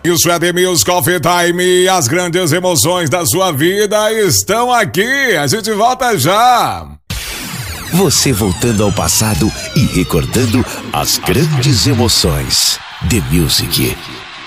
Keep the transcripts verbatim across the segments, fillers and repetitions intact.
Isso é The Music Coffee Time, as grandes emoções da sua vida estão aqui, a gente volta já. Você voltando ao passado e recordando as grandes emoções. The Music.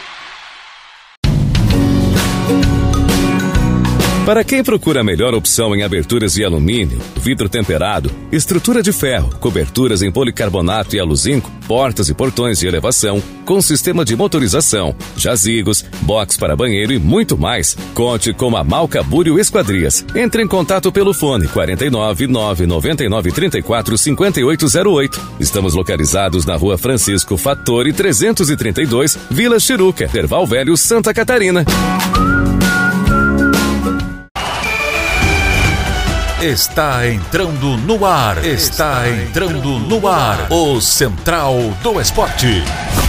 Para quem procura a melhor opção em aberturas de alumínio, vidro temperado, estrutura de ferro, coberturas em policarbonato e aluzinco, portas e portões de elevação, com sistema de motorização, jazigos, box para banheiro e muito mais, conte com a Malca Búrio Esquadrias. Entre em contato pelo fone quatro nove nove nove nove três quatro cinco oito zero oito. Estamos localizados na Rua Francisco Fattori trezentos e trinta e dois, Vila Chiruca, Terval Velho, Santa Catarina. Está entrando no ar, está entrando no ar, o Central do Esporte.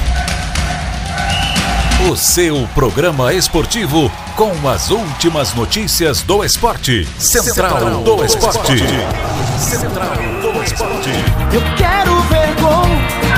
O seu programa esportivo com as últimas notícias do esporte. Central do Esporte. Central do Esporte. Eu quero ver gol.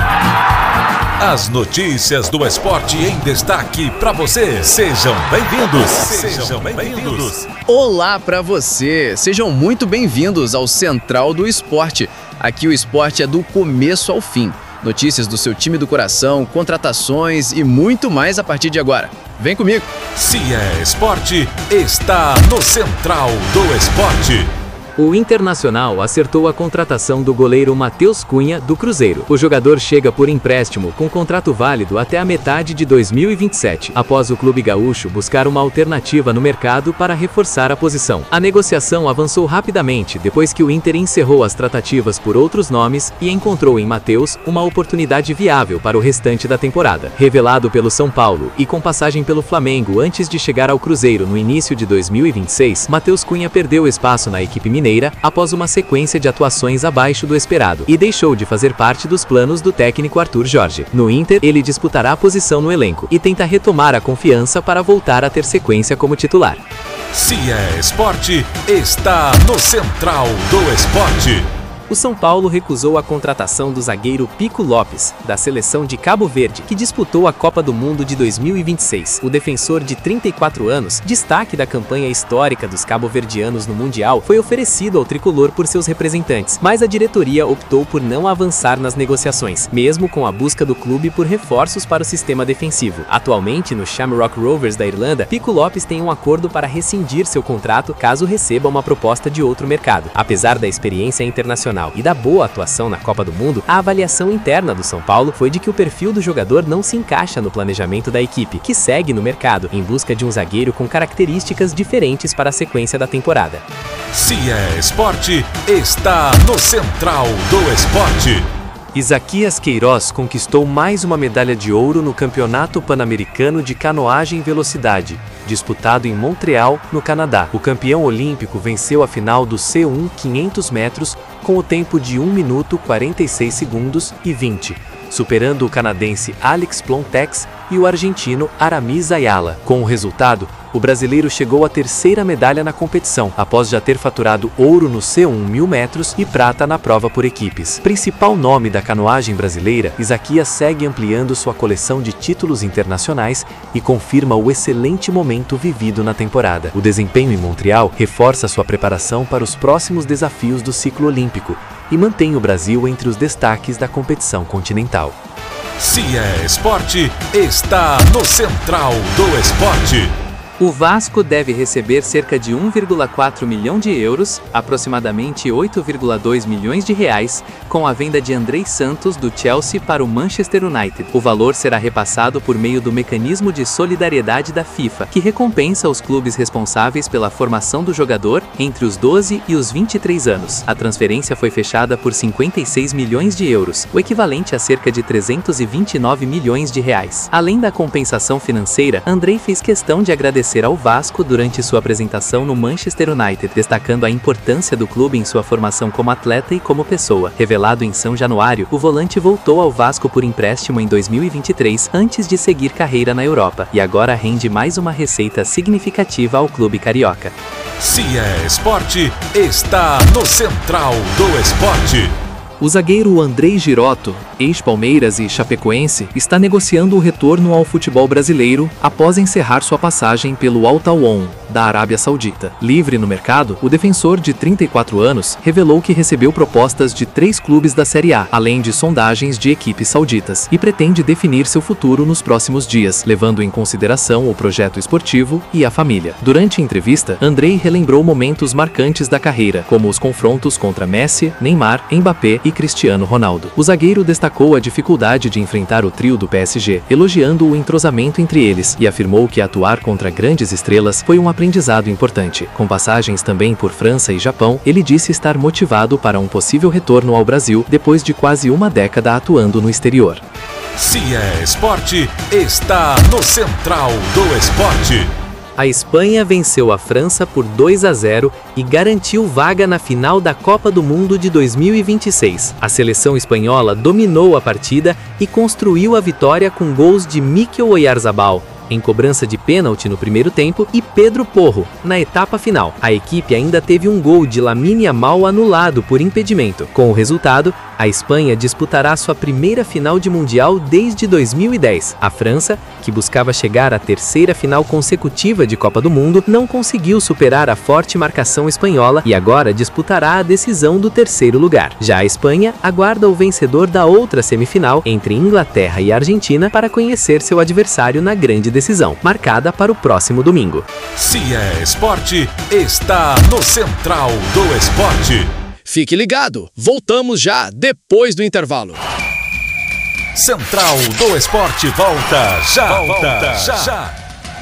As notícias do esporte em destaque para você. Sejam bem-vindos. Sejam bem-vindos. Olá para você. Sejam muito bem-vindos ao Central do Esporte. Aqui o esporte é do começo ao fim. Notícias do seu time do coração, contratações e muito mais a partir de agora. Vem comigo. Se é esporte, está no Central do Esporte. O Internacional acertou a contratação do goleiro Matheus Cunha, do Cruzeiro. O jogador chega por empréstimo com contrato válido até a metade de dois mil e vinte e sete, após o clube gaúcho buscar uma alternativa no mercado para reforçar a posição. A negociação avançou rapidamente depois que o Inter encerrou as tratativas por outros nomes e encontrou em Matheus uma oportunidade viável para o restante da temporada. Revelado pelo São Paulo e com passagem pelo Flamengo antes de chegar ao Cruzeiro no início de dois mil e vinte e seis, Matheus Cunha perdeu espaço na equipe mineira após uma sequência de atuações abaixo do esperado e deixou de fazer parte dos planos do técnico Arthur Jorge. No Inter, ele disputará a posição no elenco e tenta retomar a confiança para voltar a ter sequência como titular. Se é esporte, está no Central do Esporte. O São Paulo recusou a contratação do zagueiro Pico Lopes, da seleção de Cabo Verde, que disputou a Copa do Mundo de dois mil e vinte e seis. O defensor de trinta e quatro anos, destaque da campanha histórica dos cabo-verdianos no Mundial, foi oferecido ao tricolor por seus representantes, mas a diretoria optou por não avançar nas negociações, mesmo com a busca do clube por reforços para o sistema defensivo. Atualmente, no Shamrock Rovers da Irlanda, Pico Lopes tem um acordo para rescindir seu contrato caso receba uma proposta de outro mercado. Apesar da experiência internacional e da boa atuação na Copa do Mundo, a avaliação interna do São Paulo foi de que o perfil do jogador não se encaixa no planejamento da equipe, que segue no mercado em busca de um zagueiro com características diferentes para a sequência da temporada. Se é esporte, está no Central do Esporte. Isaquias Queiroz conquistou mais uma medalha de ouro no Campeonato Pan-Americano de Canoagem e Velocidade, disputado em Montreal, no Canadá. O campeão olímpico venceu a final do C um quinhentos metros com o tempo de um minuto quarenta e seis segundos e vinte, superando o canadense Alex Plontex e o argentino Aramis Ayala. Com o resultado, o brasileiro chegou à terceira medalha na competição, após já ter faturado ouro no C um mil metros e prata na prova por equipes. Principal nome da canoagem brasileira, Isaquias segue ampliando sua coleção de títulos internacionais e confirma o excelente momento vivido na temporada. O desempenho em Montreal reforça sua preparação para os próximos desafios do ciclo olímpico e mantém o Brasil entre os destaques da competição continental. Se é esporte, está no Central do Esporte. O Vasco deve receber cerca de um vírgula quatro milhão de euros, aproximadamente oito vírgula dois milhões de reais, com a venda de Andrei Santos do Chelsea para o Manchester United. O valor será repassado por meio do mecanismo de solidariedade da FIFA, que recompensa os clubes responsáveis pela formação do jogador entre os doze e os vinte e três anos. A transferência foi fechada por cinquenta e seis milhões de euros, o equivalente a cerca de trezentos e vinte e nove milhões de reais. Além da compensação financeira, Andrei fez questão de agradecer ao Vasco durante sua apresentação no Manchester United, destacando a importância do clube em sua formação como atleta e como pessoa. Revelado em São Januário, o volante voltou ao Vasco por empréstimo em dois mil e vinte e três, antes de seguir carreira na Europa, e agora rende mais uma receita significativa ao clube carioca. Se é esporte, está no Central do Esporte. O zagueiro Andrei Girotto ex-Palmeiras e Chapecoense, está negociando o retorno ao futebol brasileiro após encerrar sua passagem pelo Al Tawon, da Arábia Saudita. Livre no mercado, o defensor de trinta e quatro anos revelou que recebeu propostas de três clubes da Série A, além de sondagens de equipes sauditas, e pretende definir seu futuro nos próximos dias, levando em consideração o projeto esportivo e a família. Durante a entrevista, Andrei relembrou momentos marcantes da carreira, como os confrontos contra Messi, Neymar, Mbappé e Cristiano Ronaldo. O zagueiro destacou a dificuldade de enfrentar o trio do P S G, elogiando o entrosamento entre eles, e afirmou que atuar contra grandes estrelas foi um aprendizado importante. Com passagens também por França e Japão, ele disse estar motivado para um possível retorno ao Brasil depois de quase uma década atuando no exterior. Se é esporte, está no Central do Esporte. A Espanha venceu a França por dois a zero e garantiu vaga na final da Copa do Mundo de dois mil e vinte e seis. A seleção espanhola dominou a partida e construiu a vitória com gols de Mikel Oyarzabal em cobrança de pênalti no primeiro tempo e Pedro Porro na etapa final. A equipe ainda teve um gol de Lamine Yamal anulado por impedimento. Com o resultado, a Espanha disputará sua primeira final de Mundial desde dois mil e dez. A França, que buscava chegar à terceira final consecutiva de Copa do Mundo, não conseguiu superar a forte marcação espanhola e agora disputará a decisão do terceiro lugar. Já a Espanha aguarda o vencedor da outra semifinal entre Inglaterra e Argentina para conhecer seu adversário na grande decisão. Decisão, marcada para o próximo domingo. Se é esporte, está no Central do Esporte. Fique ligado, voltamos já depois do intervalo. Central do Esporte volta já, volta já. já.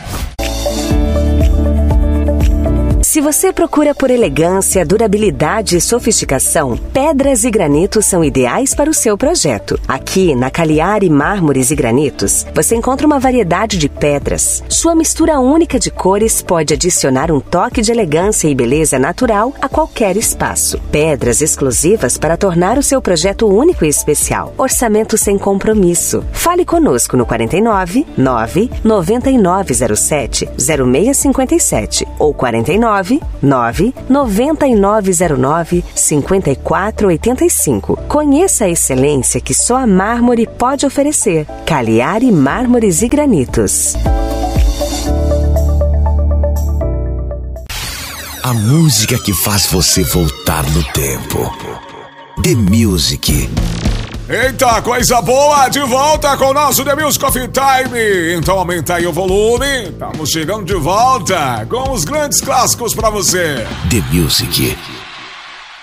Se você procura por elegância, durabilidade e sofisticação, pedras e granitos são ideais para o seu projeto. Aqui, na Cagliari Mármores e Granitos, você encontra uma variedade de pedras. Sua mistura única de cores pode adicionar um toque de elegância e beleza natural a qualquer espaço. Pedras exclusivas para tornar o seu projeto único e especial. Orçamento sem compromisso. Fale conosco no quarenta e nove, nove, noventa e nove zero sete, zero seis cinquenta e sete ou quarenta e nove, nove, noventa e nove zero nove, cinquenta e quatro oitenta e cinco. Conheça a excelência que só a mármore pode oferecer. Cagliari Mármores e Granitos. A música que faz você voltar no tempo. The Music. Eita, coisa boa! De volta com o nosso The Music Coffee Time. Então aumenta aí o volume. Estamos chegando de volta com os grandes clássicos pra você. The Music.